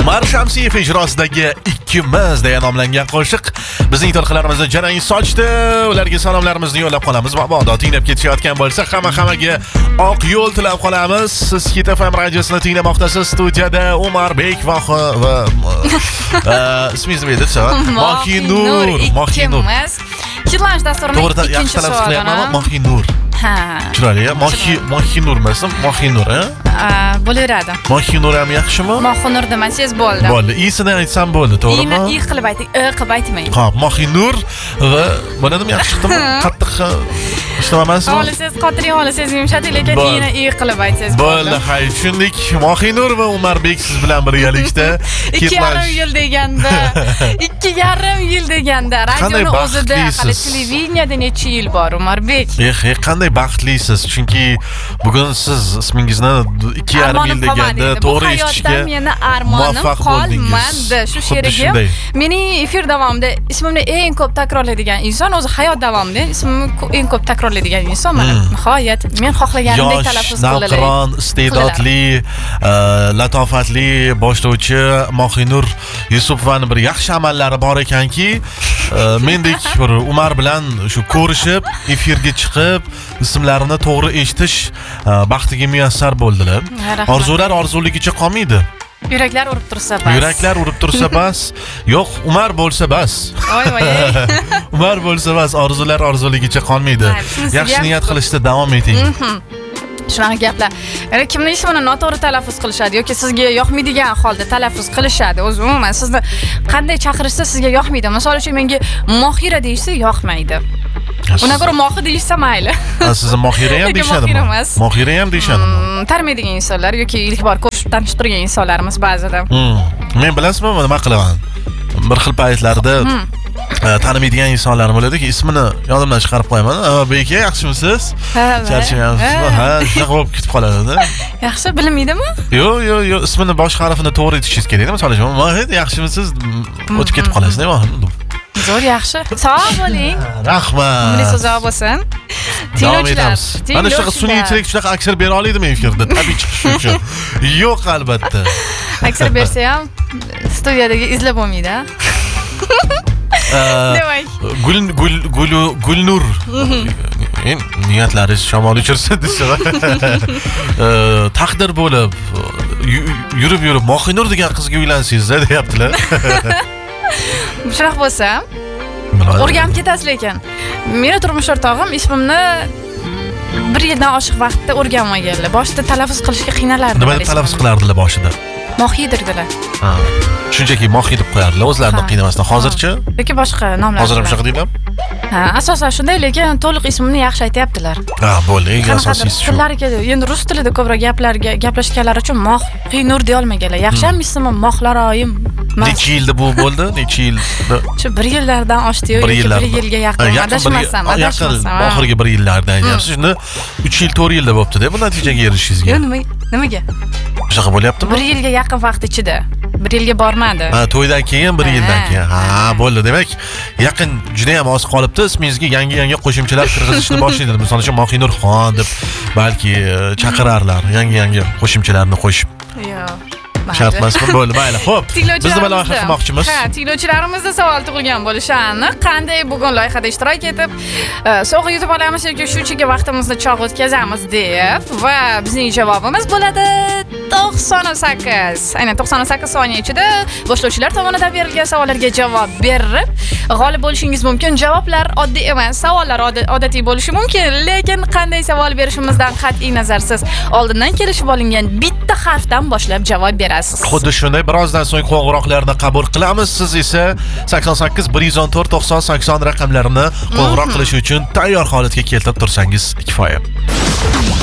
Umar Shamsiyev ijrosidagi ikkimiz deya nomlangan qo'shiq bizning to'lqinlarimizda jarang sochdi. Ularga salomlarimizni yo'llab qolamiz. Mabodo tinglab ketishayotgan bo'lsa, hammaga oq yo'l tilab qolamiz. Siz Hit FM radiosini tinglamoqdasiz. Studiyada Umarbek va ismingiz nima edi? Mohinur. Hidlash dasturining ikkinchi soatini. Mohinur. Ha. Chiroyli, Mohinurmasam, Mohinur, ha? Bo'laveradi. Mohinur ham yaxshimi? Mohinur demasangiz bo'ldi. Bo'ldi. Isini aytsam bo'ldi, to'g'rimi? I qilib ayting, qilib aytmang. Xo'p, Mohinur va bo'ladimi, yaxshi chiqdimi? Qattiq ishlamamasmi? Xohlasangiz qottiring, xohlasangiz yumshating, lekin i qilib aytsangiz bo'ldi. Hay, tushundik. Mohinur va Umarbek siz bilan birgalikda 2,5 yil deganda, 2,5 yil deganda radioni o'zida hali televideniyada necha yil bor Umarbek? Qanday baxtlisiz, chunki bugun siz ismingizni 2,5 yil deganda to'g'ri eshitishga meni armonim qolmadi. Shu sherigim mening efir davomida ismimni eng ko'p takrorlaydigan inson, o'zi hayot davomida ismimni eng ko'p takrorlaydigan inson. Mana nihoyat men xohlaganimdek talaffuz qiladi. Navqiron, iste'dodli, latofatli boshlovchi Mohinur Yusupovaning bir yaxshi amallari bor ekanki, mendek bir Umar bilan shu ko'rishib, efirga chiqib, ismlarini to'g'ri eshitish baxtiga muyassar bo'ldilar. Orzular orzuligicha qolmaydi. Yuraklar urib tursa bas. Yuraklar urib tursa bas. Yo'q, Umar bo'lsa bas. Voy. Umar bo'lsa bas, orzular orzuligicha qolmaydi. Yaxshi niyat qilishda davom eting. Shunaqa gaplar. Kimning ismini noto'g'ri talaffuz qilishadi yoki sizga yoqmaydigan holda talaffuz qilishadi. O'zi umuman sizni qanday chaqirishsa sizga yoqmaydi. Misol uchun menga Mohira deyishsa yoqmaydi. Una ko'ra Mohi deyishsa mayli. Sizni Mohira ham deyishadimi? Mohira ham deyishadimi? Tanimaydigan insonlar yoki ilk bor ko'rishib tanishib turgan insonlarimiz ba'zida. Men bilasizmi, nima qilaman? Bir xil paytlarda tanimaydigan insonlar bo'ladiki, ismini yodimdan chiqarib qo'yaman. Beka, yaxshimisiz? Charchamayapsizmi? Ha, shunaqa bo'lib ketib qoladi-da. Yaxshi, bilmaydimi? Yo'q, ismini boshqa harfini to'g'ri aytishingiz kerak. Misol uchun, Mohid, yaxshimisiz? O'tib ketib qolasiz-da, Mohid. Zo'r, yaxshi. Sog' bo'ling. Rahmat. Umringiz uzoq bo'lsin. Tinglovchilar. Mana shunaqa sun'iychilik, shunaqa aksar bera olaydimi efirda? Tabiiy chiqish uchun. Yo'q, albatta. Aksar bersa ham studiyadagi izlab bo'lmaydi. Demak. Gulnur. Niyatlaringiz shamol uchirsin desa. Taqdir bo'lib yurib Mohinur degan qizga uylansangiz deyaptilar. Shunaqa bo'lsa, o'rganib ketasiz lekin. Meni turmush o'rtog'im ismimni 1 yildan oshiq vaqtda o'rganmaganlar. Boshida talaffuz qilishga qiynalardi. Nima deb talaffuz qilardilar boshida? Mohi derdilar. Shunchaki Mohi deb qo'yardilar, o'zlarini qiynamasdan. Hozirchi? Yoki boshqa nomlar. Hozir ham shunaqa deyman? Ha, asosan shunday, lekin to'liq ismimni yaxshi aytayaptilar. Ha, bo'ldi, eng asosiysi shu. Tillariga endi rus tilida ko'proq gaplashganlar uchun Mohinur deya olmaganlar. Yaxshi ham ismim Mohlaroyim. Necha yilda bu bo'ldi? Necha yilda? Shu 1 yillardan oshdi-yu, 1 yilga yaqin. Adashmasam. Oxirgi 1 yillardan aytyapsiz. Shunda 3 yil, 4 yilda bo'libdi-da bu natijaga erishishingizga. Yo'q, nimaga? Shunaqa bo'lyaptimi? 1 yilga yaqin vaqt ichida. 1 yilga bormadi. Ha, to'ydan keyin 1 yildan keyin. Ha, bo'ldi. Demak, yaqin juda ham oz qolibdi. Ismingizga yangi qo'shimchalar kirgizishni boshlaydi. Misol uchun Mohinurxon deb balki chaqirarlar. Yangi qo'shimchalarni qo'shib. Yo'q. Shart emasmi? Bo'ldi, mayli. Xo'p. Biz nima loyiha qilmoqchimiz? Ha, tinglovchilarimizda savol tug'ilgan bo'lishi aniq. Qanday bugun loyihada ishtirok etib, sovg'a yutib olamiz yoki shunchaki vaqtimizni chog' o'tkazamiz deb va bizning javobimiz bo'ladi 98. Aynan 98 soniya ichida boshlovchilar tomonidan berilgan savollarga javob berib, g'olib bo'lishingiz mumkin. Javoblar oddiy emas, savollar odatiy bo'lishi mumkin, lekin qanday savol berishimizdan qat'iy nazar siz oldindan kelishib olingan bitta harfdan boshlab javob berasiz. Xuddi shunday, birozdan so'ng qo'ng'iroqlarni qabul qilamiz. Siz esa 88 114 90 80 raqamlarini qo'ng'iroq qilish uchun tayyor holatga keltirib tursangiz kifoya.